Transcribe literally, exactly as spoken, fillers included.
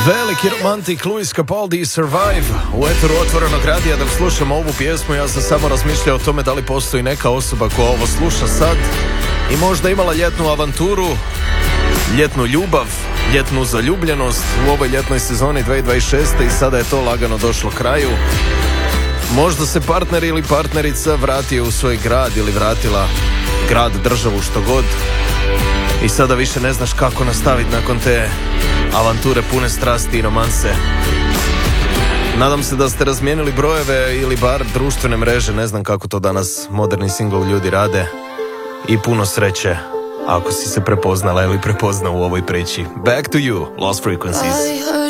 Veliki romantik Luis Capaldi Survive u eteru Otvorenog radija. Dok slušam ovu pjesmu, ja sam samo razmišljao o tome da li postoji neka osoba koja ovo sluša sad i možda imala ljetnu avanturu, ljetnu ljubav, ljetnu zaljubljenost u ovoj ljetnoj sezoni dvije tisuće dvadeset šeste i sada je to lagano došlo kraju. Možda se partner ili partnerica vratio u svoj grad ili vratila grad, državu, što god, i sada više ne znaš kako nastaviti nakon te avanture pune strasti i romanse. Nadam se da ste razmijenili brojeve ili bar društvene mreže, ne znam kako to danas moderni single ljudi rade, i puno sreće ako si se prepoznala ili prepoznao u ovoj priči. Back to you, Lost Frequencies.